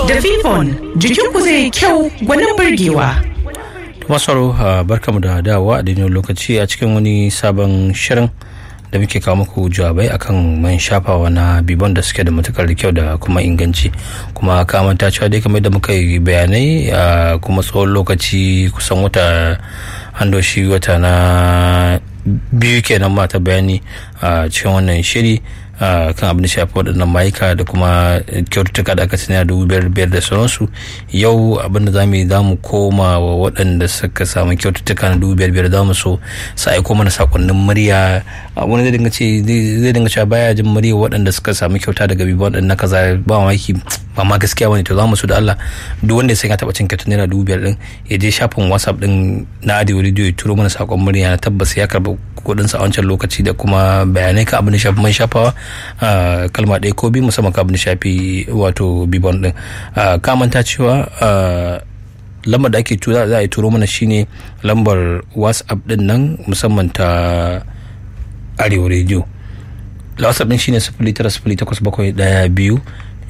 Da Vivon, jikinku zai kyau gwanin burgewa. Masaro barkamu da dawowa a daidai lokaci a cikin wani sabon shirin da muke kawo muku jawabai akan man shafawa na Bibon da suke da matukar kyau da kuma inganci, kuma kamanta cewa dai kamar da muka yi bayanai kuma tsawon lokaci kusan wata handoshi wata na biyu kenan mata bayani a cikin wannan shiri kan abin da shafi waɗannan mayuka da kuma kyaututtuka da aka sanya da 5,000 da sauransu. Yau abin da za mu koma wa waɗanda suka samu kyaututtuka na 5,000 za mu so su aiko mana sakonnin murya. Wani zai dinga cewa baya jin murya waɗanda suka samu kyauta daga Bibon ɗin na kaza, ba mamaki ba ma gaskiya wani. To za mu so da Allah duk wanda ya san ya taɓa cin kyautar naira 5,000 ɗin ya je shafin WhatsApp ɗin na Arewa Radio ya turo mana sakon murya, na tabbas ya karɓi kuɗinsa a wancan lokaci da kuma bayanai kan abin da shafi man shafawa kalma ɗaya ko biyu musamman kabin da shafi wato Bibon ɗin. Kamanta cewa lambar da ake tura za a yi turo mana shine lambar WhatsApp ɗin nan musamman ta Arewa Radio. WhatsApp ɗin shine 0908712675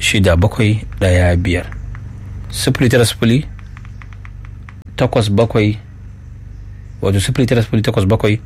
0908 wato 0908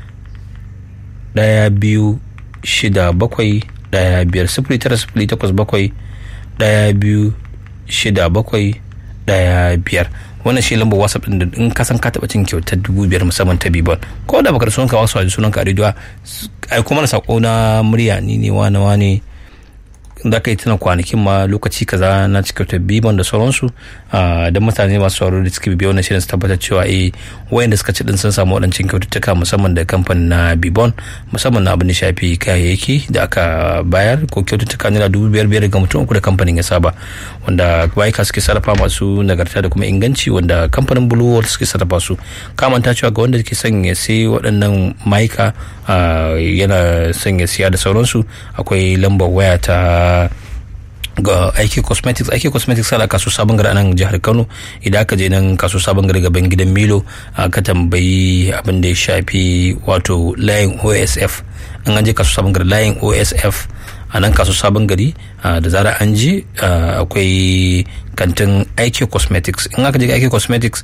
12 6 7 1 5 0908 12 6 7 1 5. wannan shi lambar WhatsApp din da in ka san ka taba cin kyautar 5,000 musamman ta Bibon, ko da baka sunan ka wasu a sunan ka a rediyo ai kuma na sako na murya ni ne wani da ka yi tuna kwanakin ma lokaci kaza na cikin Bibon da sauransu, don mutane masu sauraro da suke bibiya wannan shirin su tabbatar cewa wayanda suka ci din sun samu waɗancan kyaututtuka musamman da kamfanin na Bibon, musamman na abin da shafi kayayyaki da aka bayar ko kyaututtuka naira 5,000 ga mutum uku da kamfanin ya saba, wanda bayika suke sarrafa masu nagarta da kuma inganci, wanda kamfanin Blue World suke sarrafa su. Kamanta cewa ga wanda ke son ya sai waɗannan mayuka yana son ya siya da sauransu, akwai lambar waya ta ga aiki cosmetics ala kaso sabon gari a nan jihar Kano. Idan aka je nan kaso sabon gari gaban gidan Milo ka tambayi abin da ya shafi wato layin OSF, an je kaso sabon gari layin OSF a nan kaso sabon gari da zara an ji akwai kantin aiki cosmetics. In aka je aiki cosmetics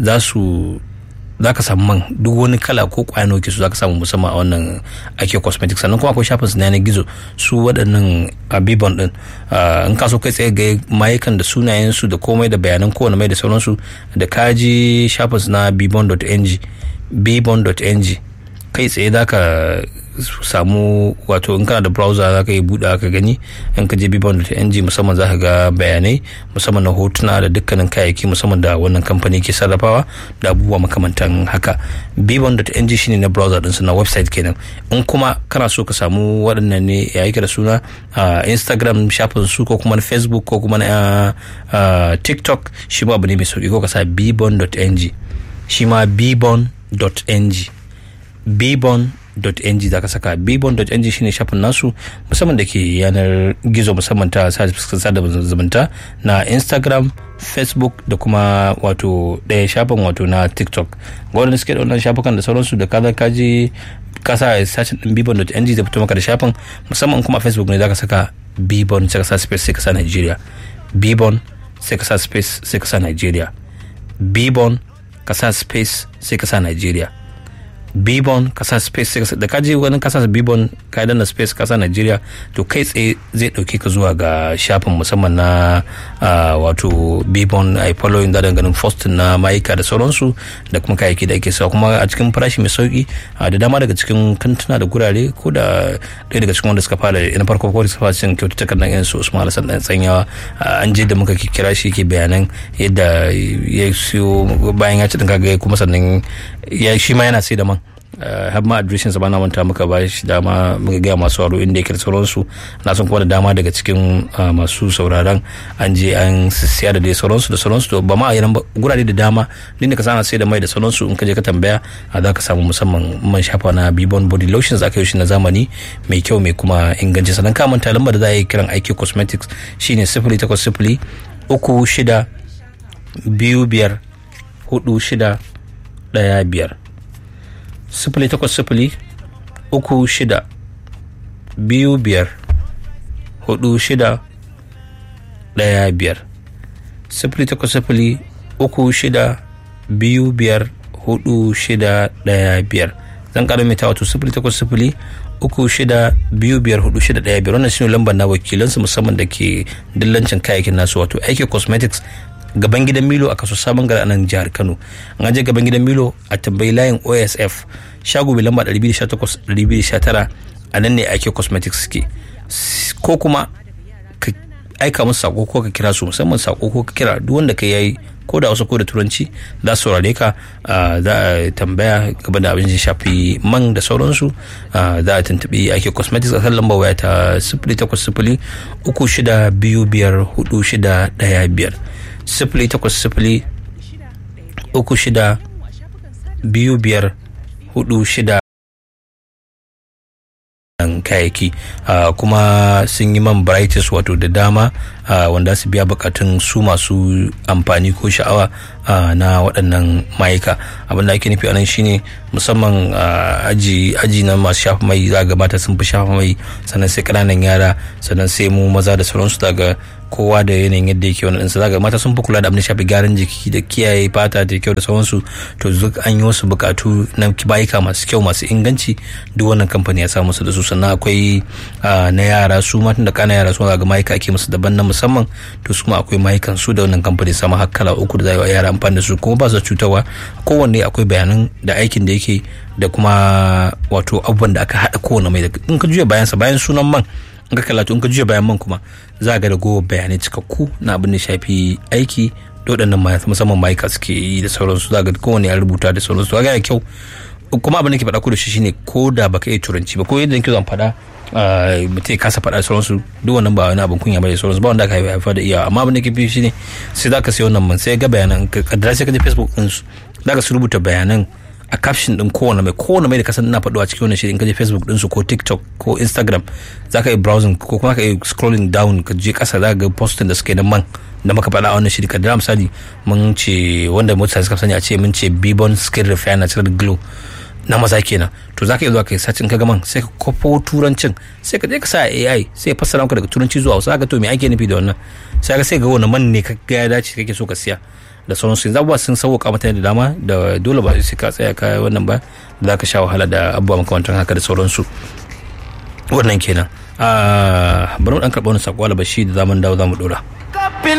za ka samu man duk wani kala ko kwano ke su za ka samu musamman a wannan ake cosmetics. Sannan kuma akwai shafin su na yanar gizo su waɗannan Bibon din, in ka so kai tsaye ga mayukan da sunayen su da komai da bayanan kowane mai da sauransu, da kaji shafin su na bibon.ng kai tsaye za ka samu, wato in kana da browser za ka yi buɗe ka gani, in ka je bibon.ng musamman za ka ga bayanai musamman na hotuna da dukkanin kayayyaki musamman da wannan kamfani ke sarrafawa da abubuwa makamantan haka. bibon.ng shine na browser ɗinsu na website kenan. In kuma kana so ka samu waɗannan ne ya yi da suna Instagram shafin su ko kuma na Facebook ko kuma na TikTok, shi ma abu ne mai sauki, ko ka sa bibon.ng, shi ma bibon.ng za ka saka bibon.ng shine shafin nasu musamman da ke yanar gizo musamman ta sada zumunta na Instagram, Facebook da kuma wato ɗaya shafin wato na TikTok. Gwamnati suke da wannan shafukan da sauransu, da kaji kasa sashen din bibon.ng zai fito maka da shafin, musamman kuma a Facebook ne za ka saka Bibon sai ka sa space sai ka sa Nigeria, Bibon sai ka sa space sai ka sa Nigeria, Bibon ka sa space sai ka sa Nigeria, Bibon kasa space da kaji wani kasa Bibon ka danna space kasa Nigeria, to kai tsaye zai dauke ka zuwa ga shafin musamman na wato Bibon. ai following da ganin post na mayuka da sauransu da kuma kayayyaki da ake sawa kuma a cikin farashi mai sauki da dama daga cikin kantuna da gurare, ko da ɗaya daga cikin wanda suka fara na farko ko da suka fara cin kyaututtukan nan irin su Usman Hassan dan Tsanyawa, an je da muka kira shi ke bayanan yadda ya siyo bayan ya ci din kaga, kuma sannan ya shi ma yana sai da man har ma adireshin sa bana manta muka ba shi dama muka ga masu sauraro inda yake da sauransu. Na san kuma da dama daga cikin masu sauraron an je an siya da dai sauransu to ba ma a yaran gurare da dama din da ka sana sai da mai da sauransu, in ka je ka tambaya za ka samu musamman man shafa na Bibon body lotions aka yi shi na zamani mai kyau mai kuma inganci. Sannan ka manta lambar da za a yi kiran aiki cosmetics shine 0800 36 25 46 15 0800 36 25 46 15. 08036254615 zan ƙara mai ta wato 08036254615 wannan shine lambar na wakilansu musamman da ke dillancin kayayyakin nasu wato aiki cosmetics gaban gidan Milo a kaso sabon gari a nan jihar Kano. An je gaban gidan Milo a tambayi layin OSF shago mai lamba 218-219 a nan ne aiki cosmetics suke, ko kuma ka aika musu sako ko ka kira su, musamman sako ko ka kira duk wanda ka yayi ko da wasu ko da turanci za su saurare ka. Za a tambaya gaba da abin da shafi man da sauransu, za a tuntubi ake cosmetics a kan lambar waya ta 08036254615 08036254615 kayayyaki. Kuma sun yi man brightest wato da dama wanda su biya bukatun su masu amfani ko sha'awa na waɗannan mayuka. Abin da ake nufi a nan shine musamman aji na masu shafa mai, za ga mata sun fi shafa mai, sannan sai ƙananan yara, sannan sai mu maza da sauransu. daga kowa da yanayin yadda yake wani ɗinsa, zaga mata sun fi kula da abin da shafi gyaran jiki da kiyaye fata da kyau da sauransu. To duk an yi wasu bukatu na bayika masu kyau masu inganci, duk wannan kamfani ya sa musu da su. Sannan akwai na yara su matan da kana yara su ga mayika ake musu daban na musamman, to su kuma akwai mayikan su da wannan kamfani sama har kala 3 da za a yi yara amfani da su, kuma ba su cutarwa. Kowanne akwai bayanan da aikin da yake da kuma wato abubuwan da aka haɗa kowane mai. In ka juya bayansa, bayan sunan man in ka kalla, to in ka juya bayan man kuma za ga da gowa bayanai cikakku na abin da shafi aiki da waɗannan musamman mayuka suke yi da sauransu. za ga kowane ya rubuta da sauransu, ga ya kyau. Kuma abin da ke faɗa ko da shi shine ko da baka iya turanci ba, ko yadda nake zan faɗa mutum kasa faɗa da sauransu, duk wannan ba wani abin kunya ba da sauransu, ba wanda aka haifa da iya. Amma abin da ke fi shine sai za ka sai wannan man, sai ga bayanan kaddara, sai ka je Facebook ɗinsu za ka su rubuta bayanan a caption din kowane mai da kasan ina faɗuwa cikin wannan shirin. Ka je Facebook ɗinsu ko TikTok ko Instagram, za ka yi browsing ko kuma ka yi scrolling down, ka je ƙasa za ka ga postin da suke da man da muka faɗa a wannan shiri. Kaddara misali mun ce wanda mutane suka sani a ce mun ce Bibon Skin Repair Natural Glow na maza kenan. To za ka yi zuwa ka yi sacin ka gaman, sai ka kofo turancin, sai ka je ka sa AI sai ya fassara maka daga turanci zuwa Hausa. Ga to me ake nufi da wannan, sai ga wannan man ne ka ga ya dace kake so ka siya da sauransu. Yanzu abubuwa sun sauƙa mutane da dama, da dole ba sai ka tsaya ka wannan ba, za ka sha wahala da abubuwa makamantan haka da sauransu. Wannan kenan. Bari mu ɗan karɓa wani saƙo alabashi da zaman dawo za mu ɗora.